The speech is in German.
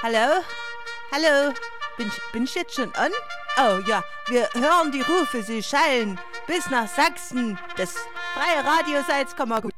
Hallo? Hallo? Bin ich jetzt schon an? Oh ja, wir hören die Rufe, sie schallen bis nach Sachsen. Das freie Radio Salzkammergut.